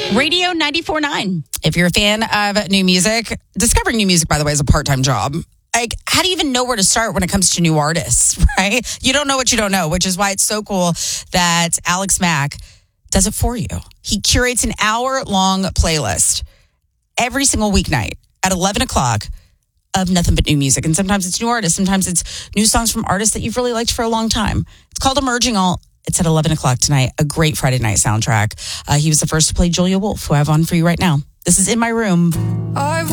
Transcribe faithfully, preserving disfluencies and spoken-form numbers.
Radio ninety-four point nine. If you're a fan of new music, discovering new music, by the way, is a part-time job. Like, how do you even know where to start when it comes to new artists, right? You don't know what you don't know, which is why it's so cool that Alex Mack does it for you. He curates an hour-long playlist every single weeknight at eleven o'clock of nothing but new music. And sometimes it's new artists. Sometimes it's new songs from artists that you've really liked for a long time. It's called Emerging Alt. It's at eleven o'clock tonight. A great Friday night soundtrack. Uh, he was the first to play Julia Wolf, who I have on for you right now. This is In My Room. I've